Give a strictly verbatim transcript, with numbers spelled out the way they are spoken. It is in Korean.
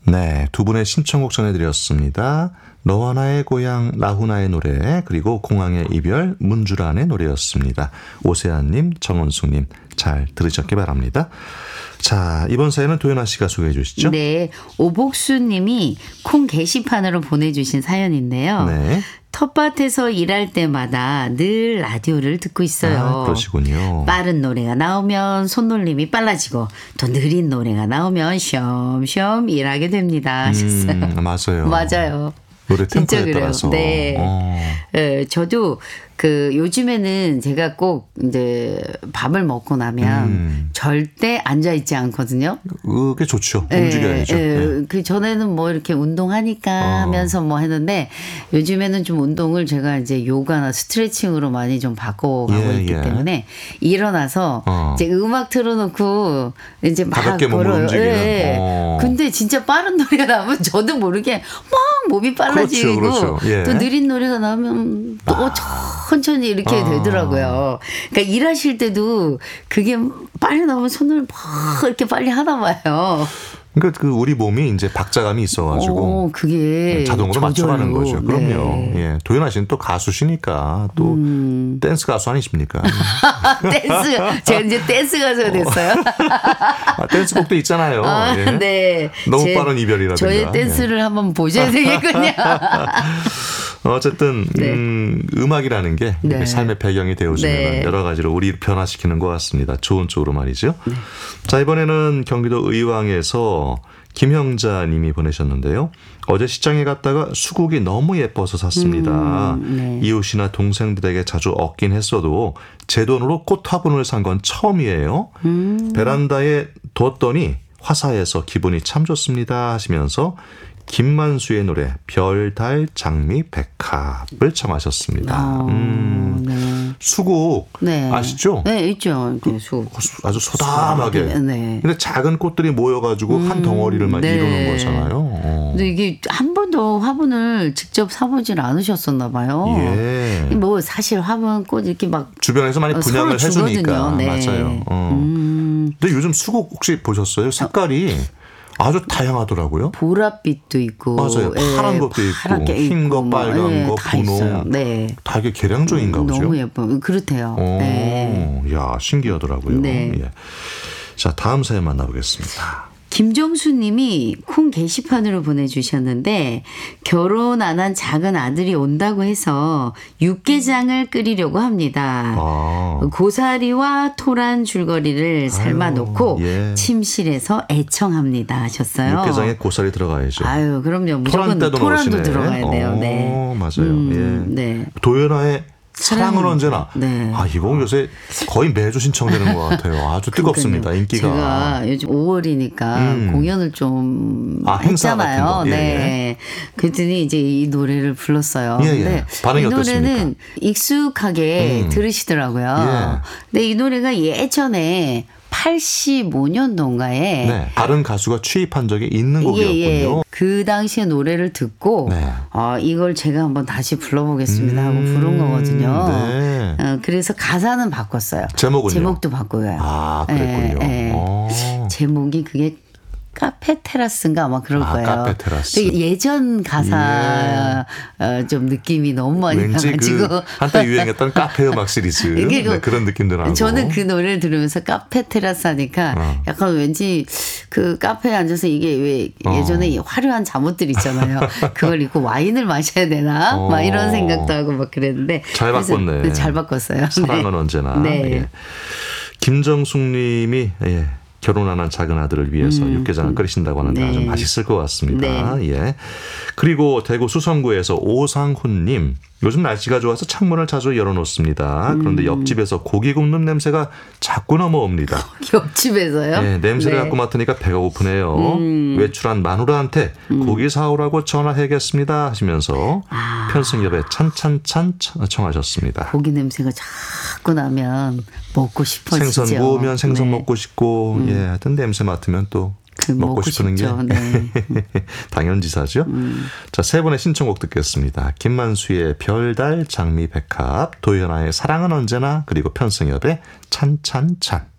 네, 두 분의 신청곡 전해드렸습니다. 너와 나의 고향, 라후나의 노래, 그리고 공항의 이별, 문주란의 노래였습니다. 오세아님, 정원숙님 잘 들으셨기 바랍니다. 자, 이번 사연은 도연아 씨가 소개해 주시죠. 네, 오복수님이 콩 게시판으로 보내주신 사연인데요. 네. 텃밭에서 일할 때마다 늘 라디오를 듣고 있어요. 아, 그러시군요. 빠른 노래가 나오면 손놀림이 빨라지고 또 느린 노래가 나오면 쉬엄쉬엄 일하게 됩니다 하셨어요. 음, 맞아요. 맞아요. 노래 진짜 템포에 그래요. 따라서. 네. 어. 네, 저도 그 요즘에는 제가 꼭 이제 밥을 먹고 나면 음. 절대 앉아 있지 않거든요. 그게 좋죠. 네, 움직여야죠. 네. 네. 그 전에는 뭐 이렇게 운동하니까 어. 하면서 뭐 했는데 요즘에는 좀 운동을 제가 이제 요가나 스트레칭으로 많이 좀 바꿔가고 예, 있기 예. 때문에 일어나서 어. 이제 음악 틀어놓고 이제 막 가볍게 몸을 걸어요. 움직이는. 예. 어. 근데 진짜 빠른 노래가 나오면 저도 모르게 막 몸이 빨라지고 그렇죠, 그렇죠. 예. 또 느린 노래가 나오면 또 아. 천천히 이렇게 아. 되더라고요. 그러니까 일하실 때도 그게 빨리 나오면 손을 막 이렇게 빨리 하나 봐요. 그러니까 그 우리 몸이 이제 박자감이 있어가지고 오, 그게 자동으로 맞춰가는 저절로. 거죠. 그럼요. 네. 예, 도연아 씨는 또 가수시니까 또 음. 댄스 가수 아니십니까? 댄스 제가 이제 댄스 가수가 됐어요. 아, 댄스곡도 있잖아요. 아, 예. 네. 너무 제, 빠른 이별이라든가. 저의 댄스를 예. 한번 보셔야 되겠군요. 어쨌든 네. 음, 음악이라는 게 네. 삶의 배경이 되어주면 네. 여러 가지로 우리 변화시키는 것 같습니다. 좋은 쪽으로 말이죠. 네. 자, 이번에는 경기도 의왕에서 김형자 님이 보내셨는데요. 어제 시장에 갔다가 수국이 너무 예뻐서 샀습니다. 음, 네. 이웃이나 동생들에게 자주 얻긴 했어도 제 돈으로 꽃 화분을 산 건 처음이에요. 음. 베란다에 뒀더니 화사해서 기분이 참 좋습니다 하시면서 김만수의 노래 별, 달, 장미, 백합을 청하셨습니다. 아, 음, 네. 수국 네. 아시죠? 네, 있죠. 그 수. 아주 소담하게. 네. 근데 작은 꽃들이 모여가지고 한 덩어리를 막 네. 이루는 거잖아요. 어. 근데 이게 한 번도 화분을 직접 사보질 않으셨었나 봐요. 예. 뭐 사실 화분 꽃 이렇게 막 주변에서 많이 분양을 서로 해주니까. 주거든요. 네. 맞아요. 어. 음. 근데 요즘 수국 혹시 보셨어요? 색깔이 아주 다양하더라고요. 보랏빛도 있고, 맞아요. 파란 예, 것도 있고, 파랗게 흰 거, 있고, 빨간 예, 거, 다 분홍. 있어요. 네. 다 이게 계량종인가 보죠. 너무 예뻐요. 그렇대요. 오, 네. 야, 신기하더라고요. 네. 예. 자, 다음 사연 만나보겠습니다. 김정수 님이 콩 게시판으로 보내주셨는데 결혼 안 한 작은 아들이 온다고 해서 육개장을 끓이려고 합니다. 아. 고사리와 토란 줄거리를 삶아놓고 예. 침실에서 애청합니다 하셨어요. 육개장에 고사리 들어가야죠. 아유 그럼요. 무조건 토란대도 토란도 넣으시네. 들어가야 돼요. 오, 네. 맞아요. 음, 예. 네. 도연아의 사랑은 사랑은 언제나. 네. 아, 이 곡 요새 거의 매주 신청되는 것 같아요. 아주 뜨겁습니다. 그러니까요. 인기가. 제가 요즘 오월이니까 음. 공연을 좀 아, 행사 했잖아요. 같은 거. 예, 네. 그랬더니 이제 이 노래를 불렀어요. 예, 예. 근데 반응이 이 노래는 어땠습니까? 익숙하게 음. 들으시더라고요. 예. 근데 이 노래가 예전에 팔십오 년도인가에 네. 다른 가수가 취입한 적이 있는 곡이었군요. 예, 예. 그 당시에 노래를 듣고 네. 아, 이걸 제가 한번 다시 불러보겠습니다 하고 음, 부른 거거든요. 네. 어, 그래서 가사는 바꿨어요. 제목은요? 제목도 바꿔요. 아, 그랬군요. 예, 예. 오. 제목이 그게 카페 테라스인가 아마 그럴 아, 거예요. 카페 테라스. 되게 예전 가사 어, 좀 느낌이 너무 많이 왠지 나가지고 그 한때 유행했던 카페 음악 시리즈 이게 네, 그런 느낌도 나고. 저는 그 노래를 들으면서 카페 테라스 하니까 어. 약간 왠지 그 카페에 앉아서 이게 왜 예전에 어. 화려한 잠옷들 있잖아요. 그걸 입고 와인을 마셔야 되나? 어. 막 이런 생각도 하고 막 그랬는데 잘 그래서 바꿨네. 잘 바꿨어요. 사랑은 네. 언제나. 네. 예. 김정숙 님이 예. 결혼 안 한 작은 아들을 위해서 음. 육개장을 끓이신다고 하는데 네. 아주 맛있을 것 같습니다. 네. 예. 그리고 대구 수성구에서 오상훈님, 요즘 날씨가 좋아서 창문을 자주 열어놓습니다. 그런데 음. 옆집에서 고기 굽는 냄새가 자꾸 넘어옵니다. 옆집에서요? 네, 냄새를 네. 갖고 맡으니까 배가 고프네요. 음. 외출한 마누라한테 고기 사오라고 전화해야겠습니다 하시면서 아. 편승엽의 찬찬찬 청하셨습니다. 고기 냄새가 자꾸 나면 먹고 싶어지죠. 생선 구우면 생선 네. 먹고 싶고 음. 예, 하여튼 냄새 맡으면 또 그 먹고, 먹고 싶은 싶죠. 게 네. 당연지사죠. 음. 자, 세 분의 신청곡 듣겠습니다. 김만수의 별달 장미 백합, 도연아의 사랑은 언제나, 그리고 편승엽의 찬찬찬.